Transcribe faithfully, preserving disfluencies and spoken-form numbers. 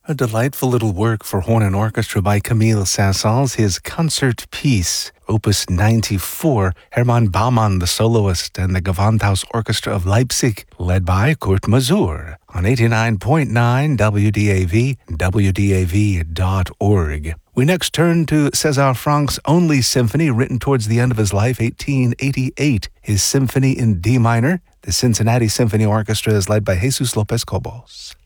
A delightful little work for horn and orchestra by Camille Saint-Saëns, his concert piece, Opus ninety-four, Hermann Baumann, the soloist, and the Gewandhaus Orchestra of Leipzig, led by Kurt Masur, on eighty-nine point nine W D A V, W D A V dot org. We next turn to César Franck's only symphony, written towards the end of his life, eighteen eighty-eight, his Symphony in D minor. The Cincinnati Symphony Orchestra is led by Jesus Lopez Cobos.